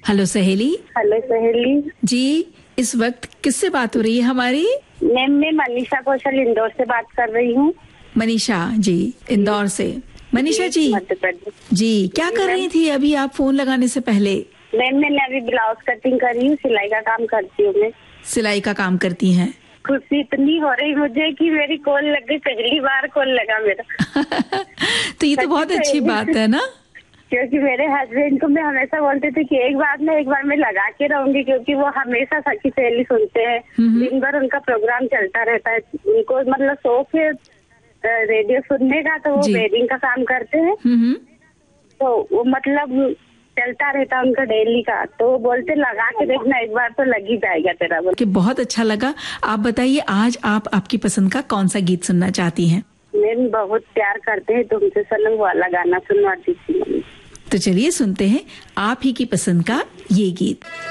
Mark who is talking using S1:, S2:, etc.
S1: Hello सहेली।
S2: Hello सहेली
S1: जी, इस वक्त किससे बात हो रही है हमारी?
S2: मैम, मैं मनीषा कौशल इंदौर से बात कर रही हूँ।
S1: मनीषा जी, इंदौर से। मनीषा जी,
S2: मध्य प्रदेश।
S1: जी क्या कर रही थी अभी आप फोन लगाने से पहले?
S2: मैम, मैंने अभी ब्लाउज कटिंग करी हूँ, सिलाई का काम करती हूँ मैं।
S1: सिलाई का काम करती हैं?
S2: खुशी इतनी हो रही मुझे कि मेरी कॉल लग गई, पहली बार कॉल लगा मेरा।
S1: तो ये तो बहुत अच्छी बात है ना,
S2: क्योंकि मेरे हस्बैंड को मैं हमेशा बोलती थी कि एक बार मैं लगा के रहूंगी, क्योंकि वो हमेशा सखी सहेली सुनते हैं। दिन भर उनका प्रोग्राम चलता रहता है, उनको मतलब शौक है रेडियो सुनने का, तो वो वेडिंग का काम करते हैं। तो वो मतलब चलता रहता उनका डेली का, तो वो बोलते लगा के देखना, एक बार तो लग ही जाएगा तेरा।
S1: कि बहुत अच्छा लगा। आप बताइए, आज आप आपकी पसंद का कौन सा गीत सुनना चाहती हैं?
S2: मैम, बहुत प्यार करते हैं तुमसे सनम वाला गाना सुनवाती थी।
S1: तो चलिए सुनते हैं आप ही की पसंद का ये गीत।